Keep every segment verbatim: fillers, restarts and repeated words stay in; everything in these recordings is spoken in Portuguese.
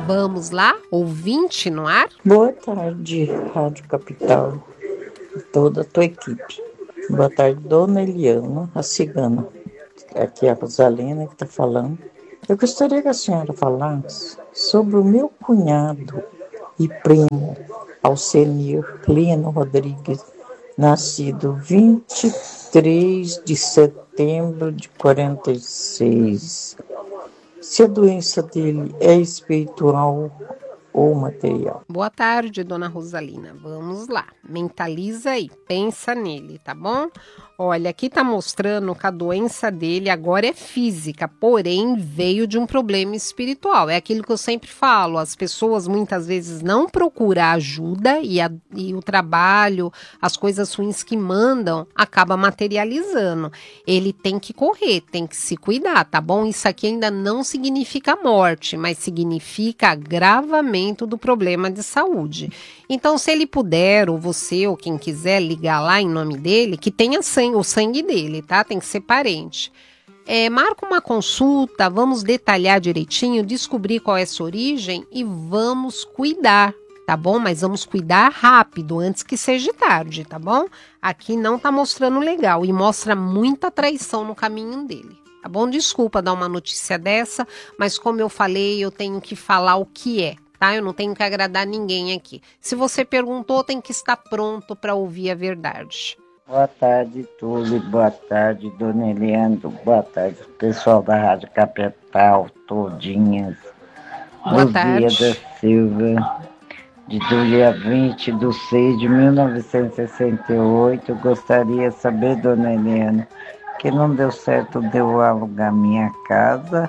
Vamos lá, ouvinte no ar? Boa tarde, Rádio Capital, toda a tua equipe. Boa tarde, Dona Eliana, a cigana. Aqui é a Rosalina que está falando. Eu gostaria que a senhora falasse sobre o meu cunhado e primo, Alcenir Lino Rodrigues, nascido vinte e três de setembro de quarenta e seis. Se a doença dele é espiritual ou material. Boa tarde, dona Rosalina. Vamos lá. Mentaliza aí, pensa nele, tá bom? Olha, aqui tá mostrando que a doença dele agora é física, porém veio de um problema espiritual. É aquilo que eu sempre falo, as pessoas muitas vezes não procuram ajuda e, a, e o trabalho, as coisas ruins que mandam, acaba materializando. Ele tem que correr, tem que se cuidar, tá bom? Isso aqui ainda não significa morte, mas significa agravamento do problema de saúde. Então, se ele puder, ou você, ou quem quiser ligar lá em nome dele, que tenha sangue, o sangue dele, tá? Tem que ser parente. É, marca uma consulta, vamos detalhar direitinho, descobrir qual é a sua origem e vamos cuidar, tá bom? Mas vamos cuidar rápido, antes que seja tarde, tá bom? Aqui não tá mostrando legal e mostra muita traição no caminho dele. Tá bom? Desculpa dar uma notícia dessa, mas como eu falei, eu tenho que falar o que é, tá? Eu não tenho que agradar ninguém aqui. Se você perguntou, tem que estar pronto para ouvir a verdade. Boa tarde, Túlio. Boa tarde, Dona Eliana. Boa tarde, pessoal da Rádio Capital, todinhas. Boa tarde. Luzia da Silva, de do dia vinte de seis de mil novecentos e sessenta e oito. Eu gostaria de saber, Dona Eliana, que não deu certo de eu alugar minha casa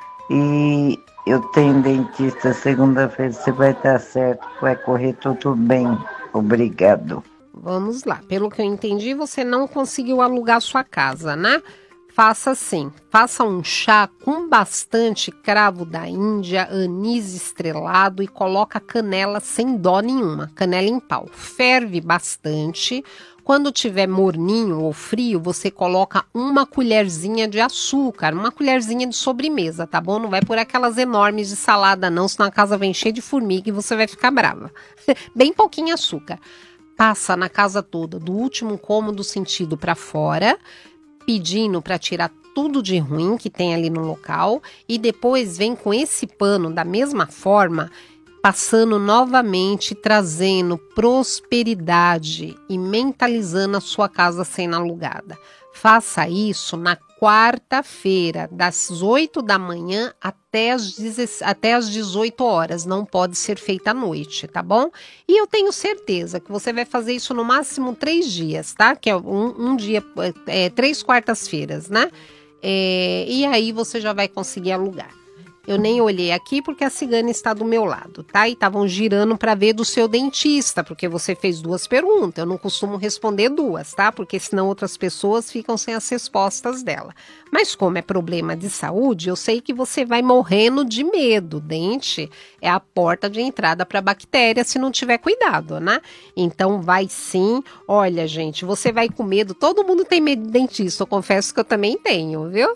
e eu tenho dentista segunda-feira, se vai dar certo, vai correr tudo bem. Obrigado. Vamos lá, pelo que eu entendi, você não conseguiu alugar sua casa, né? Faça assim, faça um chá com bastante cravo da Índia, anis estrelado e coloca canela sem dó nenhuma, canela em pau. Ferve bastante. Quando tiver morninho ou frio, você coloca uma colherzinha de açúcar, uma colherzinha de sobremesa, tá bom? Não vai por aquelas enormes de salada não, senão a casa vem cheia de formiga e você vai ficar brava. Bem pouquinho açúcar. Passa na casa toda, do último cômodo sentido para fora, pedindo para tirar tudo de ruim que tem ali no local e depois vem com esse pano da mesma forma, passando novamente, trazendo prosperidade e mentalizando a sua casa sendo alugada. Faça isso na quarta-feira, das oito da manhã até as, dezesseis, até as dezoito horas. Não pode ser feita à noite, tá bom? E eu tenho certeza que você vai fazer isso no máximo três dias, tá? Que é um, um dia, é, três quartas-feiras, né? É, e aí você já vai conseguir alugar. Eu nem olhei aqui porque a cigana está do meu lado, tá? E estavam girando para ver do seu dentista, porque você fez duas perguntas. Eu não costumo responder duas, tá? Porque senão outras pessoas ficam sem as respostas dela. Mas como é problema de saúde, eu sei que você vai morrendo de medo. Dente é a porta de entrada para bactéria se não tiver cuidado, né? Então vai sim. Olha, gente, você vai com medo. Todo mundo tem medo de dentista. Eu confesso que eu também tenho, viu?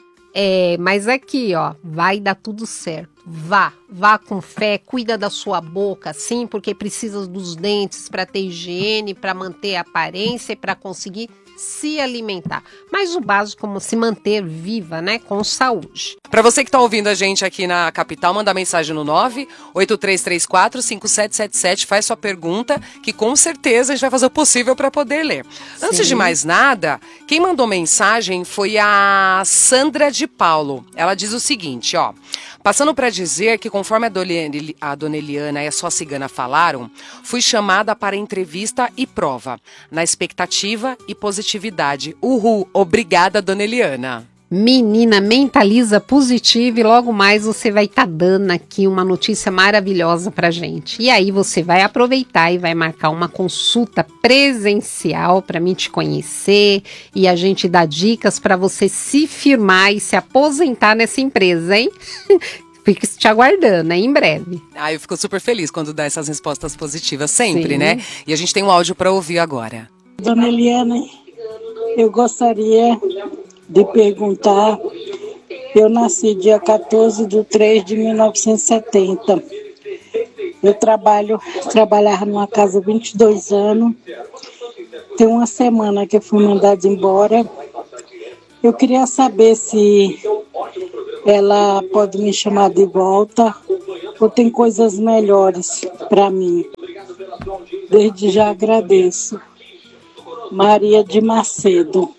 É, mas aqui, ó, vai dar tudo certo. Vá, vá com fé, cuida da sua boca, sim, porque precisa dos dentes para ter higiene, para manter a aparência e para conseguir se alimentar. Mas o básico, como se manter viva, né, com saúde. Para você que está ouvindo a gente aqui na capital, manda mensagem no nove oito três três quatro cinco sete sete sete, faz sua pergunta, que com certeza a gente vai fazer o possível para poder ler. Sim. Antes de mais nada, quem mandou mensagem foi a Sandra de Paulo. Ela diz o seguinte, ó: passando para dizer que conforme a Dona Eliana e a sua cigana falaram, fui chamada para entrevista e prova, na expectativa e positividade. Uhul, obrigada, Dona Eliana. Menina, mentaliza positivo e logo mais você vai estar tá dando aqui uma notícia maravilhosa pra gente. E aí você vai aproveitar e vai marcar uma consulta presencial para mim te conhecer e a gente dar dicas para você se firmar e se aposentar nessa empresa, hein? Fique te aguardando, né? Em breve. Ah, eu fico super feliz quando dá essas respostas positivas sempre, Sim. né? E a gente tem um áudio para ouvir agora. Dona Eliana, eu gostaria de perguntar Eu nasci dia quatorze de três de mil novecentos e setenta. Eu trabalho, trabalhava numa casa há vinte e dois anos. Tem uma semana que eu fui mandada embora. Eu queria saber se ela pode me chamar de volta ou tem coisas melhores para mim. Desde já agradeço. Maria de Macedo.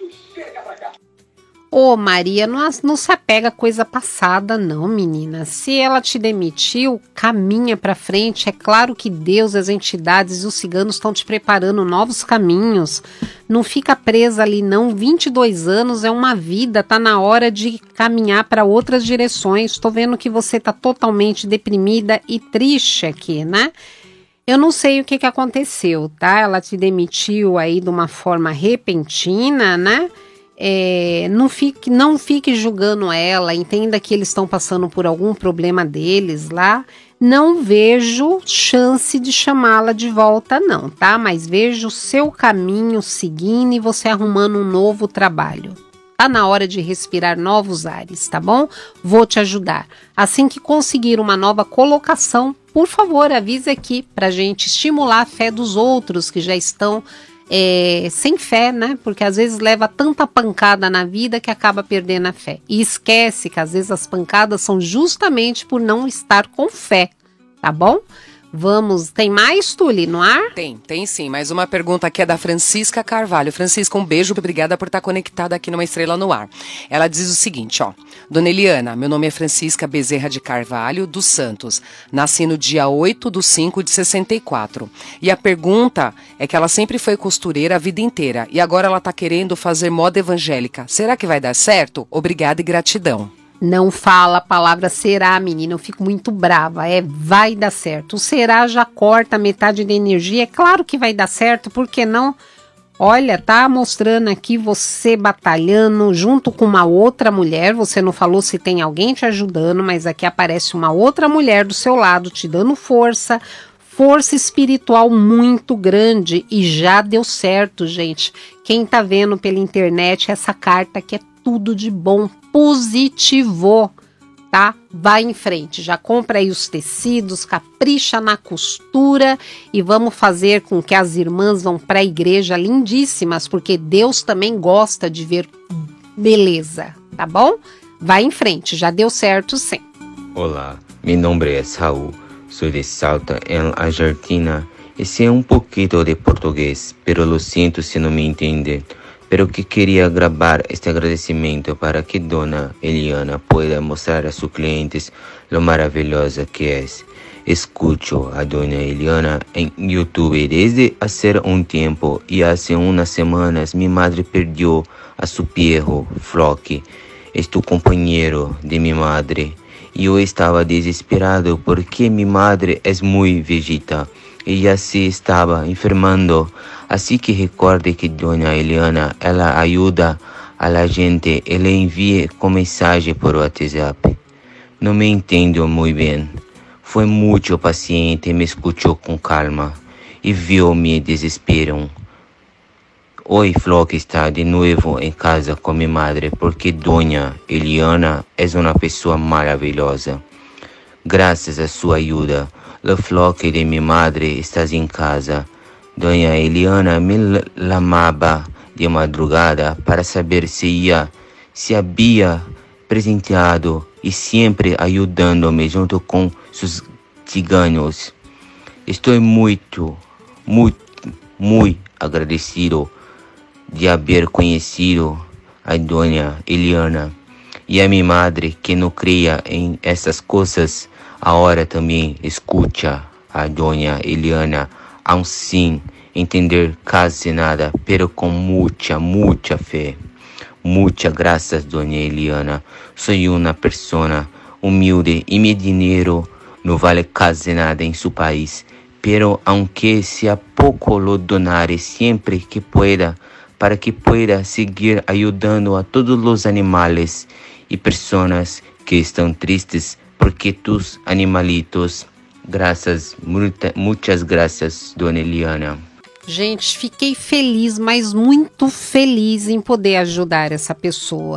Ô Maria, não, não se apega a coisa passada não, menina. Se ela te demitiu, caminha pra frente. É claro que Deus, as entidades e os ciganos estão te preparando novos caminhos. Não fica presa ali não. vinte e dois anos é uma vida, tá na hora de caminhar para outras direções. Tô vendo que você tá totalmente deprimida e triste aqui, né? Eu não sei o que que aconteceu, tá? Ela te demitiu aí de uma forma repentina, né? É, não, fique, não fique julgando ela, entenda que eles estão passando por algum problema deles lá. Não vejo chance de chamá-la de volta não, tá? Mas vejo o seu caminho seguindo e você arrumando um novo trabalho. Tá na hora de respirar novos ares, tá bom? Vou te ajudar. Assim que conseguir uma nova colocação, por favor, avise aqui pra gente estimular a fé dos outros que já estão É, sem fé, né? Porque às vezes leva tanta pancada na vida que acaba perdendo a fé. E esquece que às vezes as pancadas são justamente por não estar com fé, tá bom? Vamos, tem mais, Tuli, no ar? Tem, tem sim. Mais uma pergunta aqui é da Francisca Carvalho. Francisca, um beijo, obrigada por estar conectada aqui numa Estrela no Ar. Ela diz o seguinte, ó. Dona Eliana, meu nome é Francisca Bezerra de Carvalho, dos Santos. Nasci no dia oito de cinco de sessenta e quatro. E a pergunta é que ela sempre foi costureira a vida inteira. E agora ela tá querendo fazer moda evangélica. Será que vai dar certo? Obrigada e gratidão. Não fala a palavra será, menina, eu fico muito brava, é vai dar certo. O será já corta metade da energia, é claro que vai dar certo, por que não? Olha, tá mostrando aqui você batalhando junto com uma outra mulher, você não falou se tem alguém te ajudando, mas aqui aparece uma outra mulher do seu lado te dando força, força espiritual muito grande e já deu certo, gente. Quem tá vendo pela internet, essa carta aqui é tudo de bom, positivo, tá? Vai em frente, já compra aí os tecidos, capricha na costura e vamos fazer com que as irmãs vão para a igreja lindíssimas, porque Deus também gosta de ver beleza, tá bom? Vai em frente, já deu certo sim. Olá, meu nome é Saul, sou de Salta, em Argentina, e sei um pouquinho de português, pero lo siento se não me entender. Pero que queria gravar este agradecimento para que Dona Eliana pueda mostrar a sus clientes lo maravillosa que es. Escucho a Dona Eliana en YouTube desde hace un tiempo y hace unas semanas mi madre perdió a su perro, Flock, es tu compañero de mi madre. Yo estaba desesperado porque mi madre es muy viejita y ya se estaba enfermando. Así que recuerde que Dona Eliana, ela ajuda a la gente e le envie com mensagem por WhatsApp. Não me entendo muy bem. Foi muito paciente e me escuchou com calma e viu mi desespero. Hoy Flock está de novo em casa com mi madre porque Dona Eliana é uma pessoa maravilhosa. Graças a sua ajuda, o Flock de mi madre está em casa. Dona Eliana me lamaba de madrugada para saber se ia, se havia presenteado e sempre ajudando-me junto com seus ciganos. Estou muito, muito, muito agradecido de haver conhecido a Dona Eliana e a minha madre que não creia em essas coisas. Agora também escuta a Dona Eliana. Aún sin entender casi nada, pero con mucha, mucha fe. Muchas gracias, Dona Eliana. Soy una persona humilde y mi dinero no vale casi nada en su país, pero aunque sea poco lo donaré siempre que pueda, para que pueda seguir ayudando a todos los animales y personas que están tristes porque tus animalitos. Graças, muita, muitas graças, Dona Eliana. Gente, fiquei feliz, mas muito feliz em poder ajudar essa pessoa.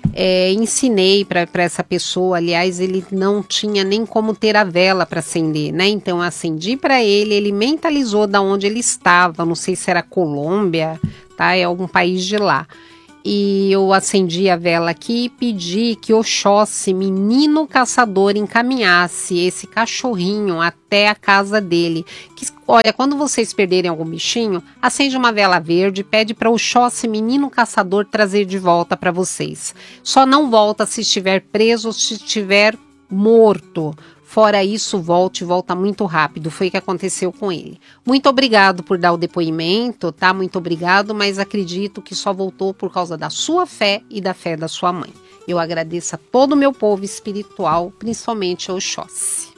É, ensinei para essa pessoa, aliás, ele não tinha nem como ter a vela para acender, né? Então eu acendi para ele, ele mentalizou da onde ele estava, não sei se era Colômbia, tá? É algum país de lá. E eu acendi a vela aqui e pedi que Oxóssi, menino caçador, encaminhasse esse cachorrinho até a casa dele. Que, olha, quando vocês perderem algum bichinho, acende uma vela verde, pede para Oxóssi, menino caçador, trazer de volta para vocês. Só não volta se estiver preso ou se estiver morto. Fora isso, volte, volta muito rápido. Foi o que aconteceu com ele. Muito obrigado por dar o depoimento, tá? Muito obrigado, mas acredito que só voltou por causa da sua fé e da fé da sua mãe. Eu agradeço a todo o meu povo espiritual, principalmente ao Oxóssi.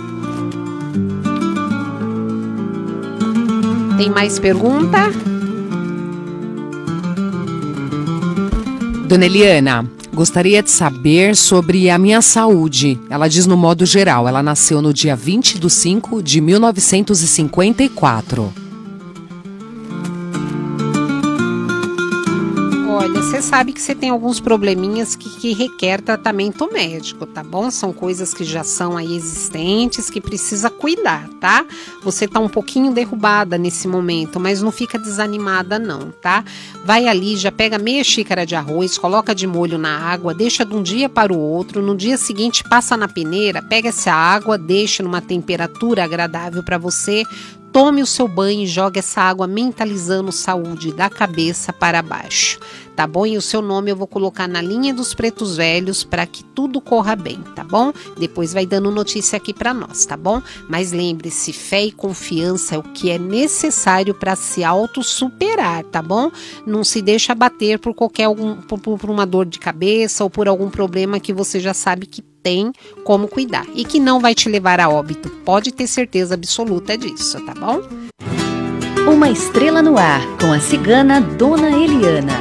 Tem mais pergunta? Dona Eliana, gostaria de saber sobre a minha saúde. Ela diz no modo geral. Ela nasceu no dia vinte de cinco de mil novecentos e cinquenta e quatro. Olha, você sabe que você tem alguns probleminhas que, que requer tratamento médico, tá bom? São coisas que já são aí existentes, que precisa cuidar, tá? Você tá um pouquinho derrubada nesse momento, mas não fica desanimada não, tá? Vai ali, já pega meia xícara de arroz, coloca de molho na água, deixa de um dia para o outro, no dia seguinte passa na peneira, pega essa água, deixa numa temperatura agradável para você, tome o seu banho e jogue essa água mentalizando saúde da cabeça para baixo, tá bom? E o seu nome eu vou colocar na linha dos pretos velhos para que tudo corra bem, tá bom? Depois vai dando notícia aqui para nós, tá bom? Mas lembre-se, fé e confiança é o que é necessário para se auto-superar, tá bom? Não se deixa abater por qualquer algum, por, por uma dor de cabeça ou por algum problema que você já sabe que tem como cuidar e que não vai te levar a óbito. Pode ter certeza absoluta disso, tá bom? Uma estrela no ar, com a cigana Dona Eliana.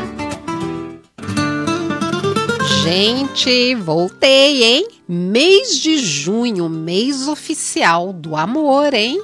Gente, voltei, hein? Mês de junho, mês oficial do amor, hein?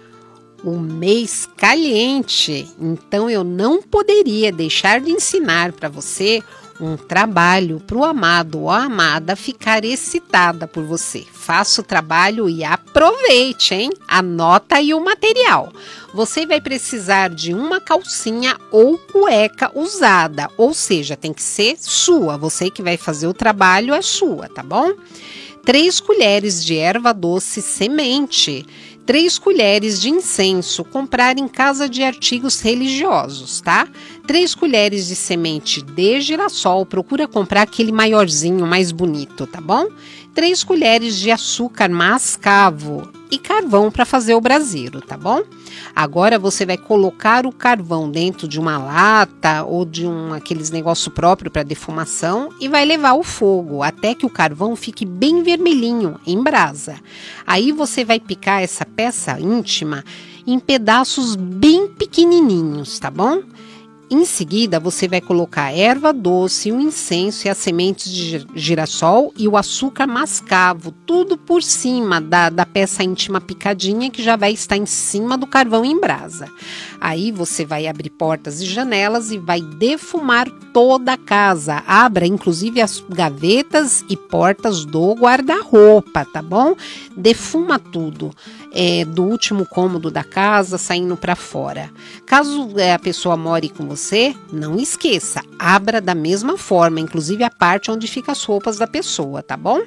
O mês caliente. Então eu não poderia deixar de ensinar para você um trabalho para o amado ou a amada ficar excitada por você. Faça o trabalho e aproveite, hein? Anota aí o material. Você vai precisar de uma calcinha ou cueca usada, ou seja, tem que ser sua. Você que vai fazer o trabalho é sua, tá bom? Três colheres de erva doce semente. Três colheres de incenso, comprar em casa de artigos religiosos, tá? Três colheres de semente de girassol, procura comprar aquele maiorzinho, mais bonito, tá bom? Três colheres de açúcar mascavo e carvão para fazer o braseiro, tá bom? Agora você vai colocar o carvão dentro de uma lata ou de um aqueles negócio próprio para defumação e vai levar ao fogo até que o carvão fique bem vermelhinho em brasa. Aí você vai picar essa peça íntima em pedaços bem pequenininhos, tá bom? Em seguida, você vai colocar a erva doce, o incenso e as sementes de girassol e o açúcar mascavo, tudo por cima da, da peça íntima picadinha que já vai estar em cima do carvão em brasa. Aí você vai abrir portas e janelas e vai defumar toda a casa. Abra inclusive as gavetas e portas do guarda-roupa, tá bom? Defuma tudo. É, do último cômodo da casa, saindo para fora. Caso é, a pessoa more com você, não esqueça, abra da mesma forma, inclusive a parte onde fica as roupas da pessoa, tá bom?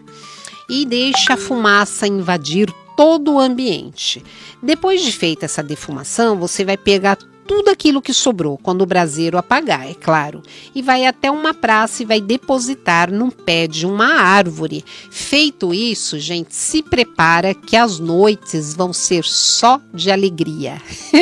E deixe a fumaça invadir todo o ambiente. Depois de feita essa defumação, você vai pegar tudo aquilo que sobrou quando o braseiro apagar, é claro, e vai até uma praça e vai depositar num pé de uma árvore. Feito isso, gente, se prepara que as noites vão ser só de alegria.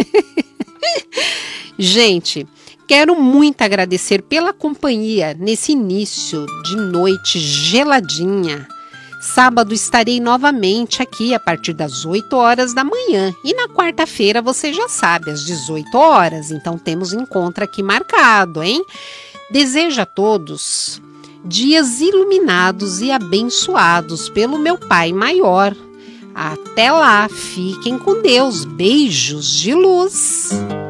Gente, quero muito agradecer pela companhia nesse início de noite geladinha. Sábado estarei novamente aqui a partir das oito horas da manhã. E na quarta-feira você já sabe, às dezoito horas. Então temos encontro aqui marcado, hein? Desejo a todos dias iluminados e abençoados pelo meu Pai Maior. Até lá, fiquem com Deus. Beijos de luz.